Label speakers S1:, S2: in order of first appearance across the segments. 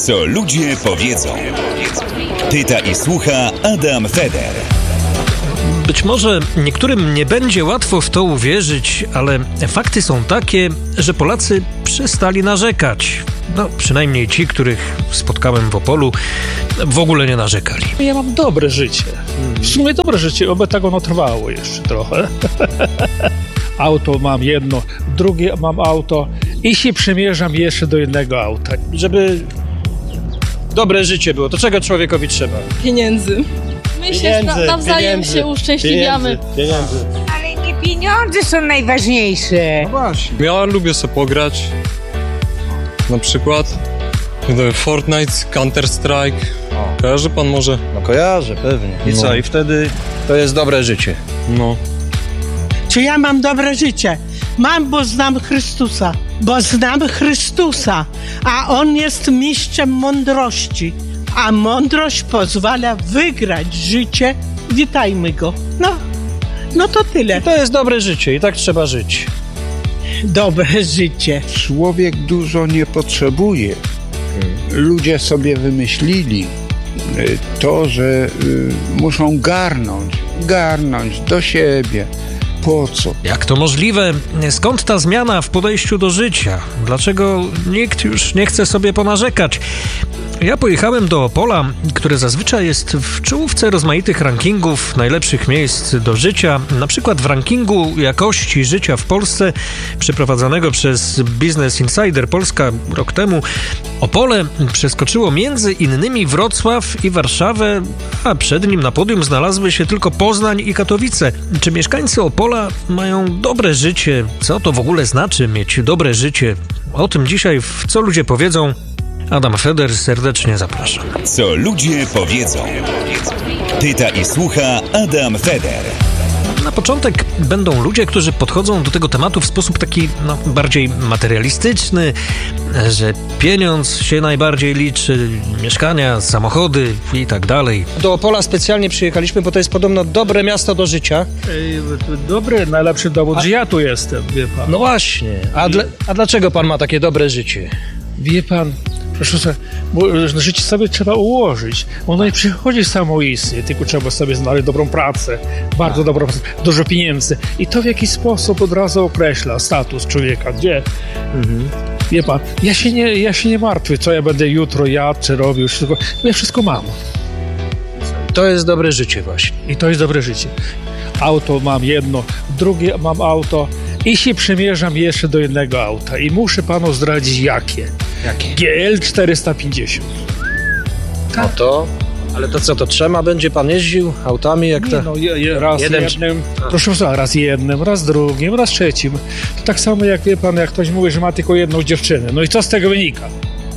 S1: Co ludzie powiedzą. Pyta i słucha Adam Feder.
S2: Być może niektórym nie będzie łatwo w to uwierzyć, ale fakty są takie, że Polacy przestali narzekać. No, przynajmniej ci, których spotkałem w Opolu, w ogóle nie narzekali.
S3: Ja mam dobre życie. W sumie dobre życie, oby tak ono trwało jeszcze trochę. Auto mam jedno, drugie mam auto i się przymierzam jeszcze do jednego auta.
S2: Żeby dobre życie było, to czego człowiekowi trzeba?
S4: Pieniędzy. Myślę, że nawzajem się uszczęśliwiamy.
S5: Pieniędzy. Ale nie pieniądze są najważniejsze.
S2: No właśnie.
S6: Ja lubię sobie pograć. Na przykład Fortnite, Counter-Strike. Kojarzy pan może?
S7: No kojarzę, pewnie. I
S6: No.
S7: co? I wtedy to jest dobre życie.
S6: No.
S8: Czy ja mam dobre życie? Mam, bo znam Chrystusa. Bo znam Chrystusa. A On jest mistrzem mądrości. A mądrość pozwala wygrać życie. Witajmy Go. No to tyle.
S2: To jest dobre życie i tak trzeba żyć.
S8: Dobre życie.
S9: Człowiek dużo nie potrzebuje. Ludzie sobie wymyślili to, że muszą garnąć do siebie. Po co?
S2: Jak to możliwe? Skąd ta zmiana w podejściu do życia? Dlaczego nikt już nie chce sobie ponarzekać? Ja pojechałem do Opola, które zazwyczaj jest w czołówce rozmaitych rankingów najlepszych miejsc do życia. Na przykład w rankingu jakości życia w Polsce przeprowadzonego przez Business Insider Polska rok temu Opole przeskoczyło między innymi Wrocław i Warszawę, a przed nim na podium znalazły się tylko Poznań i Katowice. Czy mieszkańcy Opola mają dobre życie? Co to w ogóle znaczy mieć dobre życie? O tym dzisiaj w Co ludzie powiedzą. Adam Feder serdecznie zapraszam.
S1: Co ludzie powiedzą. Pyta i słucha Adam Feder.
S2: Na początek będą ludzie, którzy podchodzą do tego tematu w sposób taki bardziej materialistyczny, że pieniądz się najbardziej liczy, mieszkania, samochody i tak dalej. Do Opola specjalnie przyjechaliśmy, bo to jest podobno dobre miasto do życia.
S3: Dobry, najlepszy dowód, że ja tu jestem, wie pan.
S2: No właśnie. A dlaczego pan ma takie dobre życie?
S3: Wie pan, proszę sobie, bo życie sobie trzeba ułożyć. Ono nie przychodzi samoistnie, tylko trzeba sobie znaleźć dobrą pracę, bardzo dobrą pracę, dużo pieniędzy. I to w jakiś sposób od razu określa status człowieka. Gdzie? Wie pan, ja się nie martwię, co ja będę jutro jadł, czy robił, wszystko, bo ja wszystko mam.
S2: To jest dobre życie właśnie.
S3: I to jest dobre życie. Auto mam jedno, drugie mam auto i się przymierzam jeszcze do jednego auta. I muszę panu zdradzić jakie. GL 450.
S2: No to... Ale to co, to trzema będzie pan jeździł autami jak to?
S3: Raz jednym, proszę pana, raz jednym, raz drugim, raz trzecim. To tak samo jak wie pan, jak ktoś mówi, że ma tylko jedną dziewczynę. No i co z tego wynika?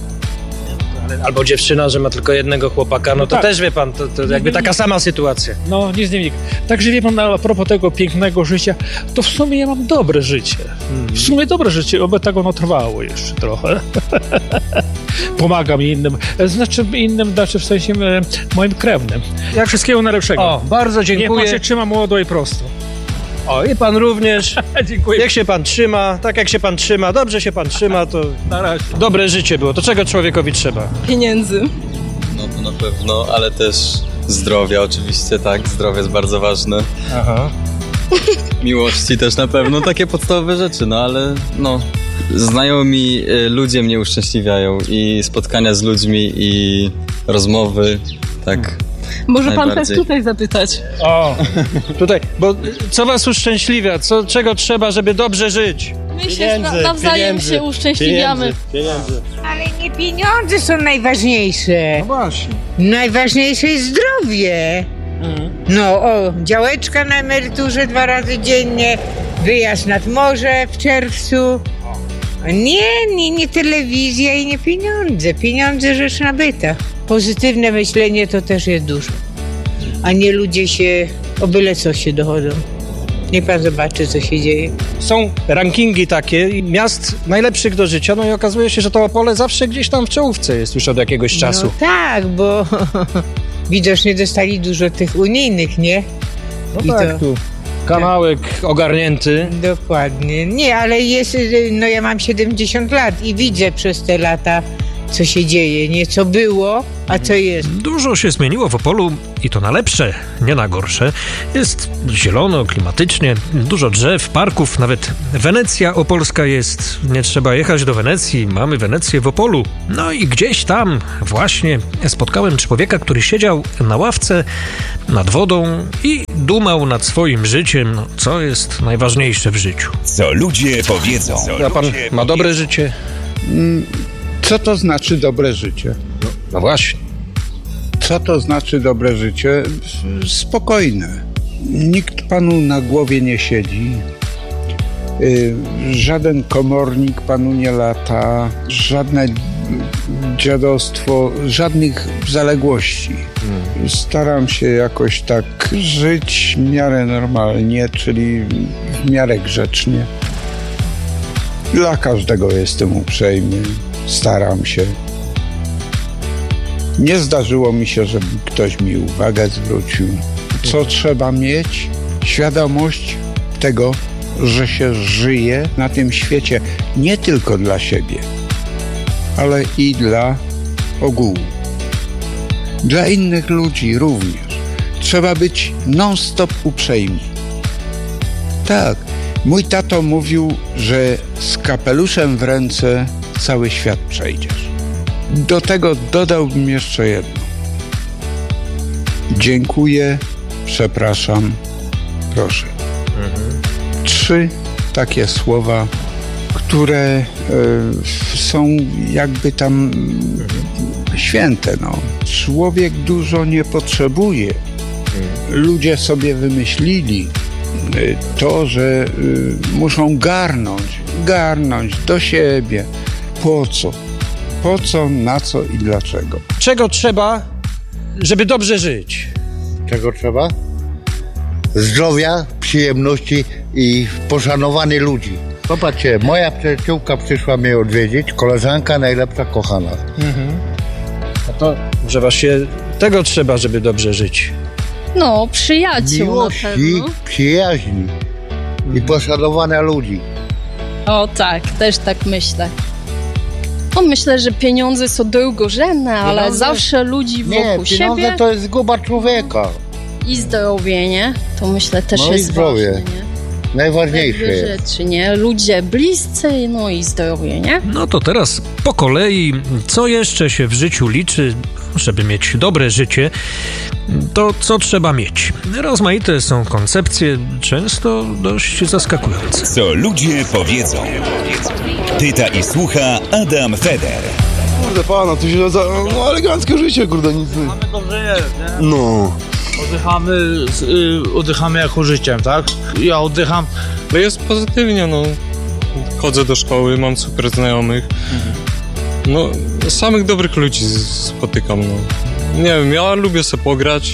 S2: Albo dziewczyna, że ma tylko jednego chłopaka, no to
S3: tak.
S2: Też wie pan, to jakby taka sama sytuacja.
S3: No, nic nie wynika. Także wie pan, a propos tego pięknego życia, to w sumie ja mam dobre życie. W sumie dobre życie, oby tak ono trwało jeszcze trochę. Pomagam innym, w sensie moim krewnym. Jak wszystkiego najlepszego.
S2: O, bardzo dziękuję.
S3: Niech pan się trzyma młodo i prosto.
S2: O, i pan również.
S3: Dziękuję.
S2: Niech się pan trzyma, tak jak się pan trzyma, dobrze się pan trzyma, to
S3: Na razie.
S2: dobre życie było. To czego człowiekowi trzeba?
S4: Pieniędzy.
S6: No to na pewno, ale też zdrowia oczywiście, tak. Zdrowie jest bardzo ważne.
S2: Aha.
S6: Miłości też na pewno, takie podstawowe rzeczy, no ale no. Znajomi ludzie mnie uszczęśliwiają i spotkania z ludźmi i rozmowy, tak.
S4: Może pan też
S6: Najbardziej.
S4: tutaj zapytać.
S2: O, tutaj, bo co was uszczęśliwia? Czego trzeba, żeby dobrze żyć?
S4: Myślę, że nawzajem się uszczęśliwiamy.
S7: Pieniędzy.
S5: Ale nie pieniądze są najważniejsze.
S7: No właśnie.
S5: Najważniejsze jest zdrowie. No, działeczka na emeryturze 2 razy dziennie, wyjazd nad morze w czerwcu. Nie telewizja i nie pieniądze. Pieniądze rzecz nabyta. Pozytywne myślenie to też jest dużo. A nie ludzie się o byle co się dochodzą. Niech pan zobaczy, co się dzieje.
S2: Są rankingi takie miast najlepszych do życia, no i okazuje się, że to Opole zawsze gdzieś tam w czołówce jest już od jakiegoś czasu.
S5: No tak, bo widocznie dostali dużo tych unijnych, nie?
S2: No tak, tu kanałek ogarnięty.
S5: Dokładnie. Nie, ale jest, no ja mam 70 lat i widzę przez te lata, co się dzieje, nie co było, a co jest.
S2: Dużo się zmieniło w Opolu i to na lepsze, nie na gorsze. Jest zielono, klimatycznie, dużo drzew, parków, nawet Wenecja opolska jest. Nie trzeba jechać do Wenecji, mamy Wenecję w Opolu. No i gdzieś tam właśnie spotkałem człowieka, który siedział na ławce nad wodą i dumał nad swoim życiem, co jest najważniejsze w życiu.
S1: Co ludzie powiedzą.
S7: A pan ma dobre życie?
S9: Co to znaczy dobre życie?
S7: No właśnie.
S9: Co to znaczy dobre życie? Spokojne. Nikt panu na głowie nie siedzi. Żaden komornik panu nie lata. Żadne dziadostwo, żadnych zaległości. Staram się jakoś tak żyć w miarę normalnie, czyli w miarę grzecznie. Dla każdego jestem uprzejmy. Staram się. Nie zdarzyło mi się, żeby ktoś mi uwagę zwrócił. Co trzeba mieć? Świadomość tego, że się żyje na tym świecie nie tylko dla siebie, ale i dla ogółu. Dla innych ludzi również. Trzeba być non-stop uprzejmi. Tak, mój tato mówił, że z kapeluszem w ręce cały świat przejdziesz. Do tego dodałbym jeszcze jedno. Dziękuję, przepraszam, proszę. 3 takie słowa, które są jakby tam święte. No. Człowiek dużo nie potrzebuje. Ludzie sobie wymyślili to, że muszą garnąć do siebie. Po co? Po co, na co i dlaczego?
S7: Czego trzeba, żeby dobrze żyć?
S10: Czego trzeba? Zdrowia, przyjemności i poszanowanie ludzi. Popatrzcie, moja przyjaciółka przyszła mnie odwiedzić, koleżanka najlepsza, kochana.
S7: A to, że właśnie tego trzeba, żeby dobrze żyć.
S4: No, przyjaciół
S10: Miłości,
S4: na pewno.
S10: przyjaźni i poszanowania ludzi.
S4: O tak, też tak myślę. No, myślę, że pieniądze są drugorzędne, ale zawsze ludzi wokół
S10: pieniądze
S4: siebie
S10: to jest zguba człowieka.
S4: i zdrowie, nie? To myślę też
S10: No i
S4: jest
S10: zdrowie.
S4: ważne, nie?
S10: Najważniejsze
S4: Dwie
S10: jest.
S4: rzeczy, nie? Ludzie bliscy, no i zdrowie, nie?
S2: No to teraz po kolei, co jeszcze się w życiu liczy, żeby mieć dobre życie, to co trzeba mieć. Rozmaite są koncepcje, często dość zaskakujące.
S1: Co ludzie powiedzą. Pyta i słucha Adam Feder.
S11: Kurde pana, tu się no eleganckie życie, kurde, nic.
S12: Mamy dobrze jest, nie?
S11: No.
S12: Oddychamy jako życiem, tak? Ja oddycham.
S13: No jest pozytywnie, no. Chodzę do szkoły, mam super znajomych. No, samych dobrych ludzi spotykam, no. Nie wiem, ja lubię sobie pograć.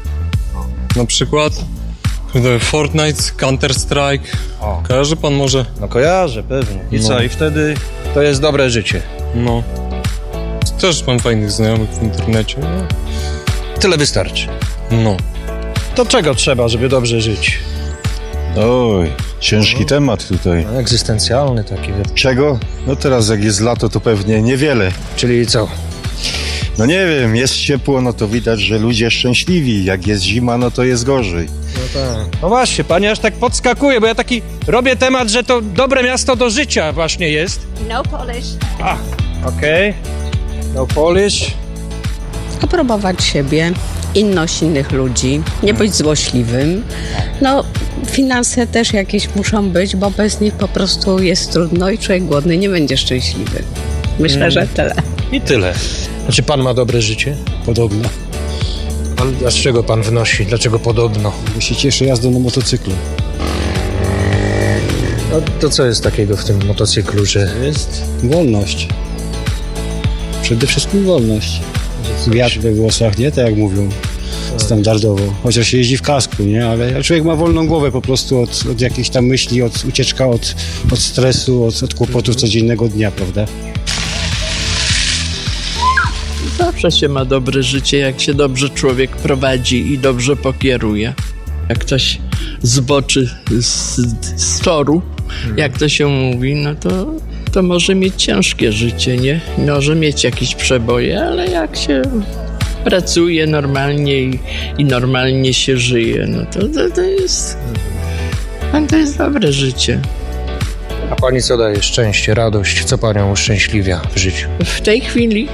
S13: Na przykład Fortnite, Counter-Strike. Kojarzy pan może?
S7: No kojarzę, pewnie. I co? I wtedy to jest dobre życie.
S13: No. Też mam fajnych znajomych w internecie. No.
S7: Tyle wystarczy.
S13: No.
S7: To czego trzeba, żeby dobrze żyć?
S11: Oj, ciężki temat tutaj.
S7: No, egzystencjalny taki.
S11: Czego? No teraz jak jest lato, to pewnie niewiele.
S7: Czyli co?
S11: No nie wiem, jest ciepło, no to widać, że ludzie szczęśliwi. Jak jest zima, no to jest gorzej.
S7: No tak. No właśnie, pani aż tak podskakuje, bo ja taki robię temat, że to dobre miasto do życia właśnie jest.
S14: No Polish.
S7: Okej. No Polish.
S15: Aprobować siebie, inność innych ludzi, nie być złośliwym. No, finanse też jakieś muszą być, bo bez nich po prostu jest trudno i człowiek głodny nie będzie szczęśliwy. Myślę, że tyle.
S7: I tyle. Znaczy pan ma dobre życie?
S16: Podobno.
S7: Ale dlaczego pan wnosi? Dlaczego podobno?
S16: Bo się cieszę jazdą na motocyklu.
S7: No to co jest takiego w tym motocyklu, że...
S16: Jest wolność. Przede wszystkim wolność. Wiatr we włosach, nie? Tak jak mówią standardowo. Chociaż się jeździ w kasku, nie? Ale człowiek ma wolną głowę po prostu od jakichś tam myśli, od ucieczka od stresu, od kłopotów codziennego dnia, prawda?
S17: Zawsze się ma dobre życie, jak się dobrze człowiek prowadzi i dobrze pokieruje. Jak ktoś zboczy z toru, jak to się mówi, no to to może mieć ciężkie życie, nie? Może mieć jakieś przeboje, ale jak się pracuje normalnie i normalnie się żyje, no to jest dobre życie.
S2: A pani co daje szczęście, radość? Co panią uszczęśliwia w życiu?
S17: W tej chwili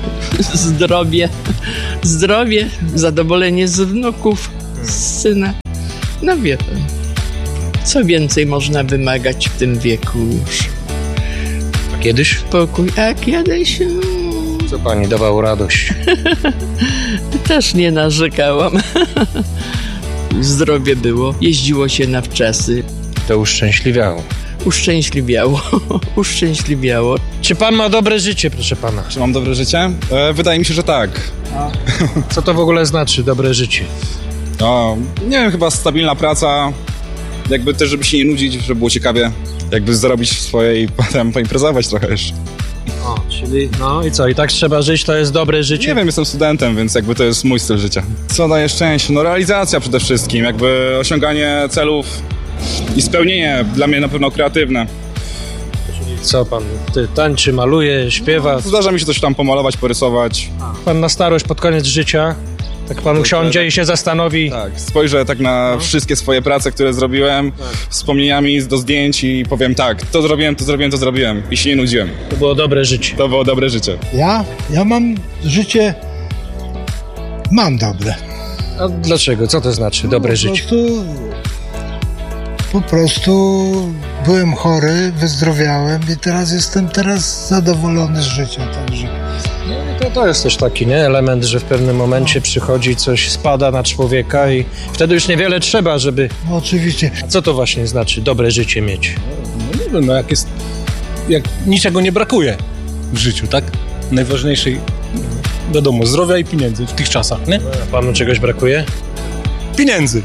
S17: zdrowie, zadowolenie z wnuków, z syna. No wie pan, co więcej można wymagać w tym wieku już?
S2: A kiedyś?
S17: Spokój, a kiedyś...
S2: Co pani dawało radość?
S17: Też nie narzekałam. Zdrowie było, jeździło się na wczasy.
S2: To uszczęśliwiało.
S17: Uszczęśliwiało.
S2: Czy pan ma dobre życie, proszę pana?
S14: Czy mam dobre życie? Wydaje mi się, że tak.
S2: Co to w ogóle znaczy, dobre życie?
S14: No, nie wiem, chyba stabilna praca, jakby też, żeby się nie nudzić, żeby było ciekawie, jakby zarobić swoje i potem poimprezować trochę jeszcze.
S2: O, czyli no i co, i tak trzeba żyć, to jest dobre życie?
S14: Nie wiem, jestem studentem, więc jakby to jest mój styl życia. Co daje szczęście? No realizacja przede wszystkim, jakby osiąganie celów i spełnienie, dla mnie na pewno kreatywne.
S2: Czyli co pan, tańczy, maluje, śpiewa?
S14: No, zdarza mi się coś tam pomalować, porysować.
S2: Pan na starość, pod koniec życia, tak pan usiądzie i się zastanowi.
S14: Tak, spojrzę tak na wszystkie swoje prace, które zrobiłem, wspomnieniami do zdjęć i powiem tak, to zrobiłem i się nie nudziłem.
S2: To było dobre życie.
S14: To było dobre życie.
S18: Ja mam życie, mam dobre.
S2: A dlaczego? Co to znaczy dobre życie?
S18: Po prostu byłem chory, wyzdrowiałem i jestem zadowolony z życia, także...
S2: To jest też taki, nie? Element, że w pewnym momencie przychodzi, coś spada na człowieka i wtedy już niewiele trzeba, żeby...
S18: No oczywiście.
S2: A co to właśnie znaczy dobre życie mieć?
S19: No nie wiem, no jak niczego nie brakuje w życiu, tak? Najważniejszej, wiadomo, zdrowia i pieniędzy w tych czasach, nie?
S2: A panu czegoś brakuje?
S19: Pieniędzy.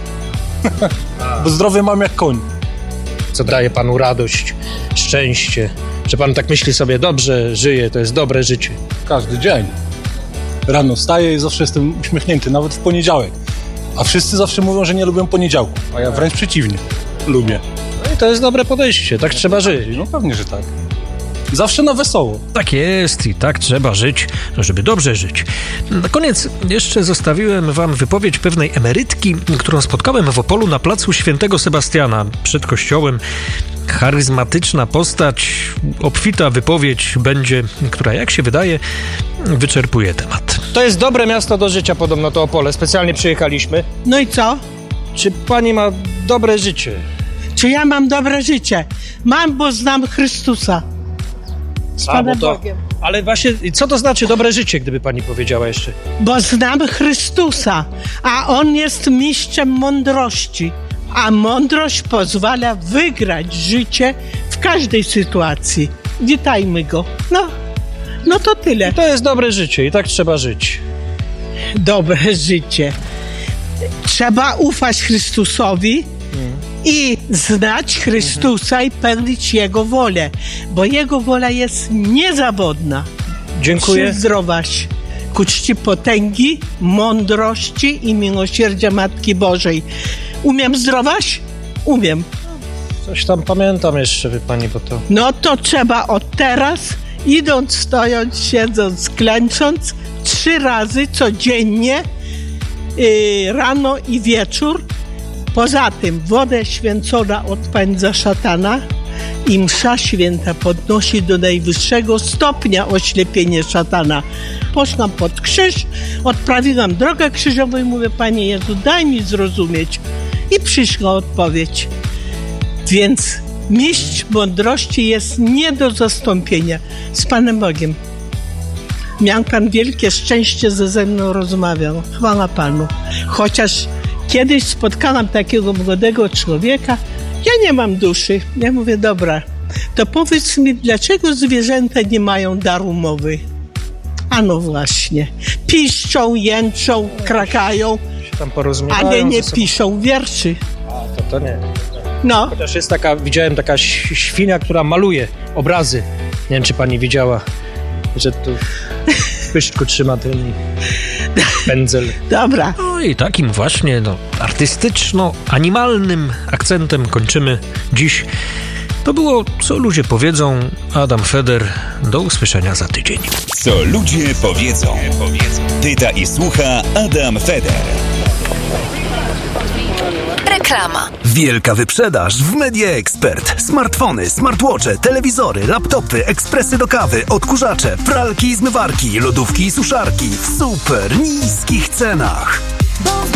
S19: Bo zdrowie mam jak koń.
S2: Co daje panu radość, szczęście? Że pan tak myśli sobie, dobrze żyje, to jest dobre życie?
S19: Każdy dzień. Rano wstaję i zawsze jestem uśmiechnięty, nawet w poniedziałek. A wszyscy zawsze mówią, że nie lubią poniedziałku, a ja wręcz przeciwnie. Lubię.
S2: No i to jest dobre podejście, tak trzeba żyć.
S19: No pewnie, że tak. Zawsze na wesoło.
S2: Tak jest i tak trzeba żyć, żeby dobrze żyć. Na koniec jeszcze zostawiłem wam wypowiedź pewnej emerytki, którą spotkałem w Opolu na placu Świętego Sebastiana przed kościołem. Charyzmatyczna postać, obfita wypowiedź będzie, która jak się wydaje wyczerpuje temat. To jest dobre miasto do życia, podobno to Opole. Specjalnie przyjechaliśmy.
S8: No i co?
S2: Czy pani ma dobre życie?
S8: Czy ja mam dobre życie? Mam, bo znam Chrystusa. Z Panem Bogiem.
S2: Ale właśnie, co to znaczy dobre życie, gdyby pani powiedziała jeszcze?
S8: Bo znam Chrystusa, a On jest mistrzem mądrości. A mądrość pozwala wygrać życie w każdej sytuacji. Witajmy Go. No to tyle.
S2: I to jest dobre życie i tak trzeba żyć.
S8: Dobre życie. Trzeba ufać Chrystusowi i znać Chrystusa i pełnić Jego wolę, bo Jego wola jest niezawodna.
S2: Dziękuję.
S8: Zdrowaś ku czci potęgi, mądrości i miłosierdzia Matki Bożej. Umiem zdrowaś? Umiem.
S2: Coś tam pamiętam jeszcze, wie pani, bo to...
S8: No to trzeba od teraz, idąc, stojąc, siedząc, klęcząc, 3 razy codziennie, rano i wieczór. Poza tym woda święcona odpędza szatana i msza święta podnosi do najwyższego stopnia oślepienie szatana. Poszłam pod krzyż, odprawiłam drogę krzyżową i mówię, Panie Jezu, daj mi zrozumieć. I przyszła odpowiedź. Więc mistrz mądrości jest nie do zastąpienia. Z Panem Bogiem. Miał Pan wielkie szczęście, że ze mną rozmawiał. Chwała Panu. Chociaż kiedyś spotkałam takiego młodego człowieka, ja nie mam duszy. Ja mówię, dobra, to powiedz mi, dlaczego zwierzęta nie mają daru mowy? A no właśnie, piszczą, jęczą, krakają, ale nie piszą wierszy.
S2: A, to nie.
S8: No.
S2: Chociaż jest widziałem taka świnia, która maluje obrazy. Nie wiem, czy pani widziała, że tu w pyszczku trzyma ten pędzel.
S8: Dobra.
S2: No i takim właśnie artystyczno-animalnym akcentem kończymy dziś To było Co ludzie powiedzą. Adam Feder. Do usłyszenia za tydzień.
S1: Co ludzie powiedzą. Pyta i słucha Adam Feder.
S20: Reklama. Wielka wyprzedaż w Media Expert. Smartfony, smartwatche, telewizory, laptopy, ekspresy do kawy, odkurzacze, pralki i zmywarki, lodówki i suszarki w super niskich cenach.